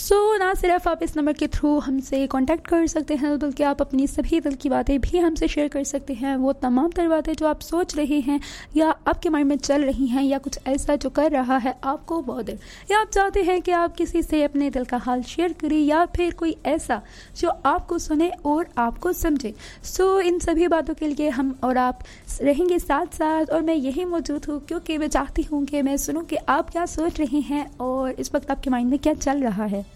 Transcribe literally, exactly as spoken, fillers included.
सो so, ना सिर्फ आप इस नंबर के थ्रू हमसे कांटेक्ट कर सकते हैं, बल्कि आप अपनी सभी दिल की बातें भी हमसे शेयर कर सकते हैं। वो तमाम तर बातें जो आप सोच रहे हैं या आपके माइंड में चल रही हैं, या कुछ ऐसा जो कर रहा है आपको बहुत दिल, या आप चाहते हैं कि आप किसी से अपने दिल का हाल शेयर करें, या फिर कोई ऐसा जो आपको सुने और आपको समझे। सो so, इन सभी बातों के लिए हम और आप रहेंगे साथ साथ, और मैं यही मौजूद हूँ क्योंकि मैं चाहती हूँ कि मैं सुनूँ कि आप क्या सोच रहे हैं और इस वक्त आपके माइंड में क्या चल रहा है।